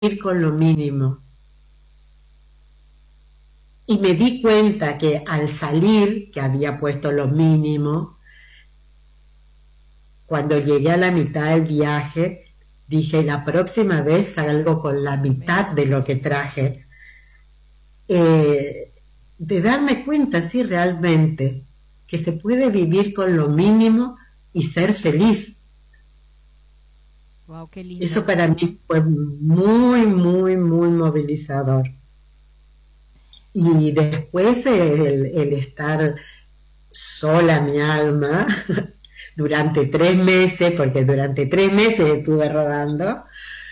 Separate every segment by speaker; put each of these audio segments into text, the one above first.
Speaker 1: con lo mínimo. Y me di cuenta que al salir, que había puesto lo mínimo, cuando llegué a la mitad del viaje, dije, la próxima vez salgo con la mitad de lo que traje. De darme cuenta, sí, realmente, que se puede vivir con lo mínimo y ser feliz.
Speaker 2: Wow, qué lindo.
Speaker 1: Eso para mí fue muy, muy, muy movilizador. Y después el estar sola mi alma durante 3 meses, porque durante 3 meses estuve rodando,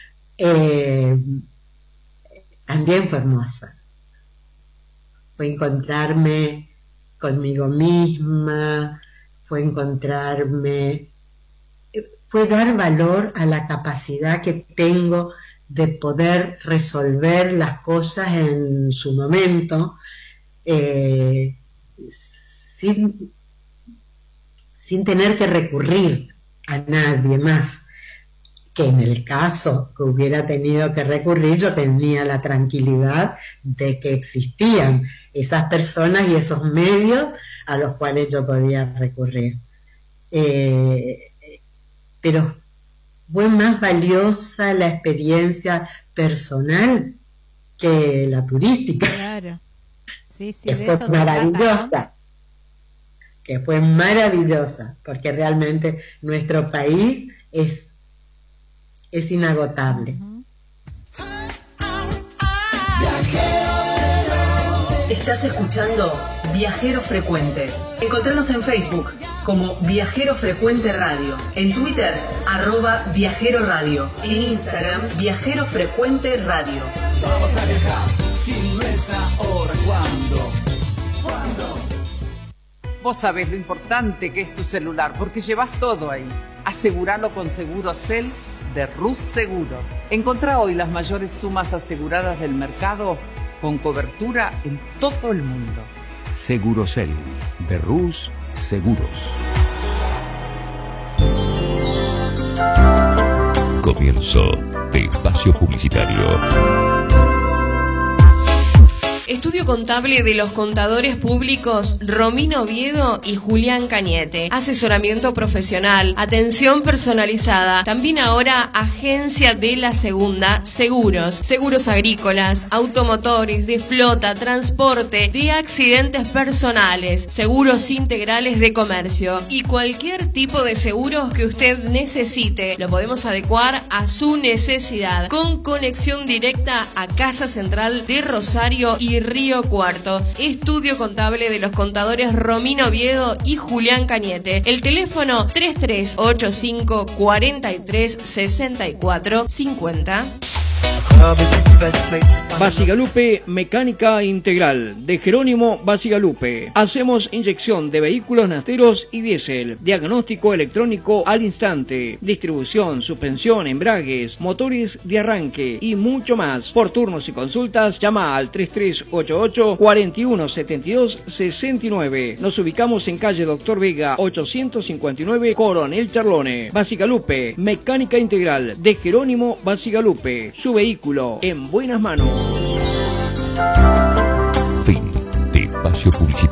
Speaker 1: también fue hermosa. Fue encontrarme conmigo misma, fue dar valor a la capacidad que tengo de poder resolver las cosas en su momento, sin tener que recurrir a nadie más, que en el caso que hubiera tenido que recurrir, yo tenía la tranquilidad de que existían esas personas y esos medios a los cuales yo podía recurrir. Pero fue más valiosa la experiencia personal que la turística.
Speaker 2: Claro. Sí,
Speaker 1: que fue maravillosa. Que fue maravillosa, porque realmente nuestro país es inagotable.
Speaker 3: Estás escuchando Viajero Frecuente. Encontranos en Facebook como Viajero Frecuente Radio, en Twitter @Viajero Radio, en Instagram Viajero Frecuente Radio.
Speaker 4: Vamos a viajar, si no es ahora, ¿cuándo?
Speaker 5: Vos sabés lo importante que es tu celular, porque llevas todo ahí. Aseguralo con Segurocel de Rus Seguros. Encontrá hoy las mayores sumas aseguradas del mercado con cobertura en todo el mundo.
Speaker 6: Segurocel de Rus Seguros. Comienzo de espacio publicitario.
Speaker 7: Estudio contable de los contadores públicos Romino Oviedo y Julián Cañete. Asesoramiento profesional, atención personalizada. También ahora agencia de la segunda, seguros. Seguros agrícolas, automotores, de flota, transporte, de accidentes personales, seguros integrales de comercio. Y cualquier tipo de seguros que usted necesite, lo podemos adecuar a su necesidad. Con conexión directa a Casa Central de Rosario y Río Cuarto. Estudio contable de los contadores Romino Oviedo y Julián Cañete. El teléfono 3385 43 64 50.
Speaker 8: Basigalupe Mecánica Integral de Jerónimo Basigalupe. Hacemos inyección de vehículos nasteros y diésel, diagnóstico electrónico al instante, distribución, suspensión, embragues, motores de arranque y mucho más. Por turnos y consultas llama al 3388 4172 69. Nos ubicamos en calle Doctor Vega 859 Coronel Charlone. Basigalupe Mecánica Integral de Jerónimo Basigalupe. Su vehículo en buenas manos.
Speaker 6: Fin de espacio publicitario.